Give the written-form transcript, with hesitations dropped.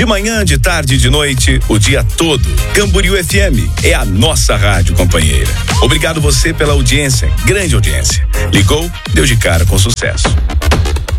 De manhã, de tarde e de noite, o dia todo. Camboriú FM é a nossa rádio companheira. Obrigado você pela audiência, grande audiência. Ligou, deu de cara com sucesso.